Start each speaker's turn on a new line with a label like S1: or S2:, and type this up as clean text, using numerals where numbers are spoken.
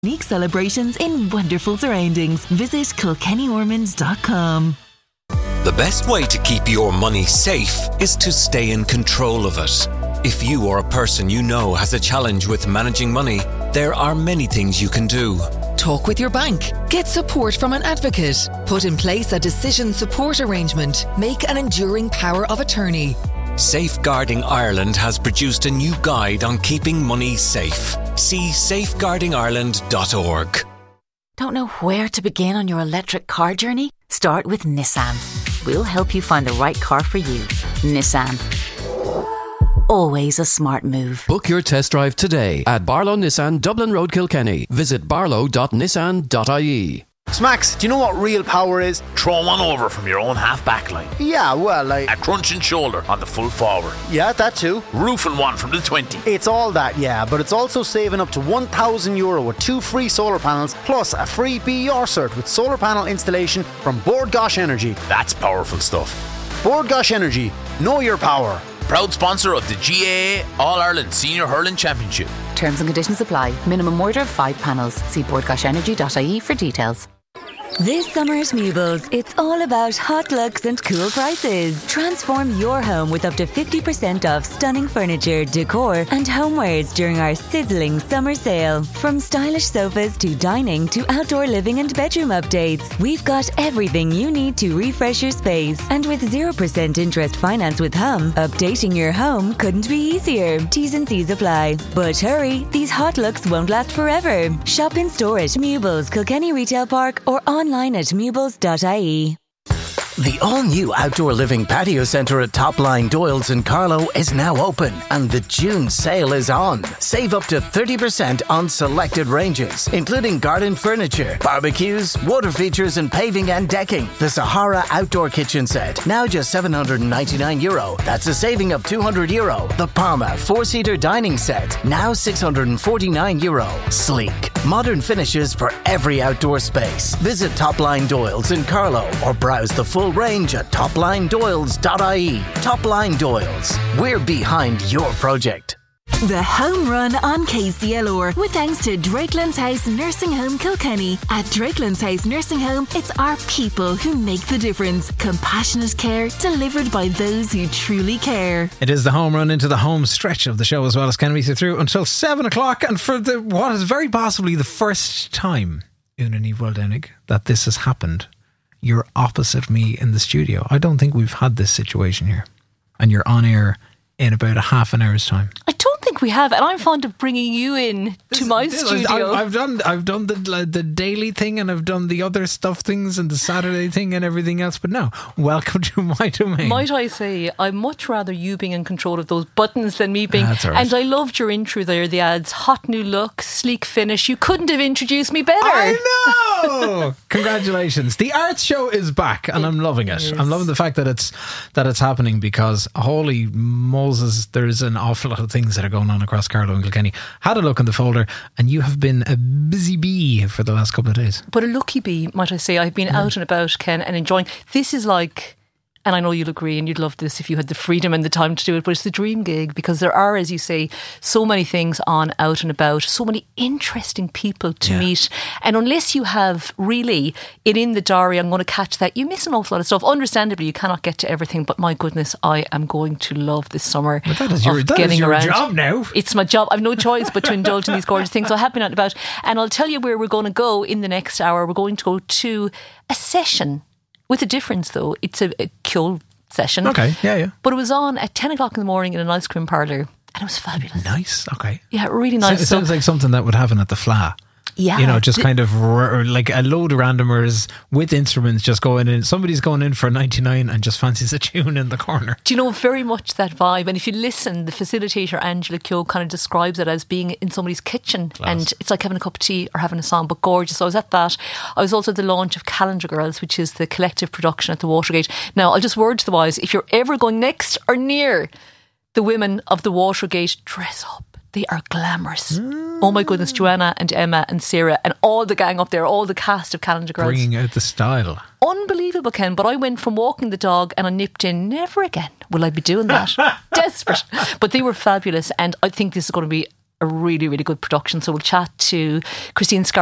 S1: Unique celebrations in wonderful surroundings. Visit KilkennyOrmonds.com.
S2: The best way to keep your money safe is to stay in control of it. If you or a person you know has a challenge with managing money, there are many things you can do.
S3: Talk with your bank. Get support from an advocate. Put in place a decision support arrangement. Make an enduring power of attorney.
S2: Safeguarding Ireland has produced a new guide on keeping money safe. See safeguardingireland.org.
S4: Don't know where to begin on your electric car journey? Start with Nissan. We'll help you find the right car for you. Nissan. Always a smart move.
S5: Book your test drive today at Barlow Nissan, Dublin Road, Kilkenny. Visit barlow.nissan.ie.
S6: Smacks, do you know what real power is?
S7: Throw one over from your own half-back line.
S6: Yeah, well,
S7: A crunching shoulder on the full forward.
S6: Yeah, that too.
S7: Roofing one from the 20.
S6: It's all that, yeah, but it's also saving up to €1,000 with 2 free solar panels, plus a free Be Your cert with solar panel installation from Bord Gosh Energy.
S7: That's powerful stuff.
S6: Bord Gosh Energy, know your power.
S7: Proud sponsor of the GAA All-Ireland Senior Hurling Championship.
S4: Terms and conditions apply. Minimum order of 5 panels. See boardgoshenergy.ie for details.
S1: This summer at Mewbles, it's all about hot looks and cool prices. Transform your home with up to 50% off stunning furniture, decor and homewares during our sizzling summer sale. From stylish sofas to dining to outdoor living and bedroom updates, we've got everything you need to refresh your space. And with 0% interest finance with Hum, updating your home couldn't be easier. T's and C's apply. But hurry, these hot looks won't last forever. Shop in store at Mewbles, Kilkenny Retail Park or online at mewbles.ie.
S8: The all-new outdoor living patio centre at Topline Doyle's in Carlow is now open and the June sale is on. Save up to 30% on selected ranges, including garden furniture, barbecues, water features and paving and decking. The Sahara outdoor kitchen set, now just €799. That's a saving of €200. The Parma 4-seater dining set, now €649. Sleek, modern finishes for every outdoor space. Visit Topline Doyle's in Carlow or browse the full range at toplinedoyles.ie. Topline Doyles. We're behind your project.
S1: The home run on KCLR with thanks to Drakelands House Nursing Home Kilkenny. At Drakelands House Nursing Home, it's our people who make the difference. Compassionate care delivered by those who truly care.
S9: It is the home run into the home stretch of the show as well as can be through until 7 o'clock, and for what is very possibly the first time, Una Ní Bhfuil that this has happened. You're opposite me in the studio. I don't think we've had this situation here. And you're on air in about a half an hour's time.
S10: I don't think we have, and I'm fond of bringing you in to my studio.
S9: I've done the daily thing, and I've done the other things and the Saturday thing and everything else. But no, welcome to my domain.
S10: Might I say, I'd much rather you being in control of those buttons than me being.
S9: That's all right.
S10: And I loved your intro there. The ads, hot new look, sleek finish. You couldn't have introduced me better.
S9: I know. Congratulations. The Arts Show is back, and I'm loving it. I'm loving the fact that it's happening, because holy Moses, there's an awful lot of things that are going on across Carlow and Kilkenny. Had a look in the folder, and you have been a busy bee for the last couple of days.
S10: But a lucky bee, might I say. I've been out and about, Ken, and enjoying. This is like, and I know you'll agree and you'd love this if you had the freedom and the time to do it, but it's the dream gig, because there are, as you say, so many things on out and about, so many interesting people to meet, and unless you have really it in the diary, I'm going to catch that, you miss an awful lot of stuff. Understandably, you cannot get to everything, but my goodness, I am going to love this summer.
S9: But that is your job now.
S10: It's my job. I've no choice but to indulge in these gorgeous things, so I have been out and about, and I'll tell you where we're going to go in the next hour. We're going to go to a session. With a difference, though. It's a Kjol session.
S9: Okay, yeah.
S10: But it was on at 10 o'clock in the morning in an ice cream parlour, and it was fabulous.
S9: Nice, okay.
S10: Yeah, really nice.
S9: So it sounds like something that would happen at the Fla.
S10: Yeah.
S9: You know, just kind of like a load of randomers with instruments just going in. Somebody's going in for 99 and just fancies a tune in the corner.
S10: Do you know, very much that vibe. And if you listen, the facilitator, Angela Kyo, kind of describes it as being in somebody's kitchen. Class. And it's like having a cup of tea or having a song, but gorgeous. So I was at that. I was also at the launch of Calendar Girls, which is the collective production at the Watergate. Now, I'll just word to the wise, if you're ever going next or near the women of the Watergate, dress up. They are glamorous. Oh my goodness, Joanna and Emma and Sarah and all the gang up there, all the cast of Calendar Girls.
S9: Bringing out the style.
S10: Unbelievable, Ken. But I went from walking the dog and I nipped in, never again will I be doing that. Desperate. But they were fabulous, and I think this is going to be a really, really good production. So we'll chat to Christine Scar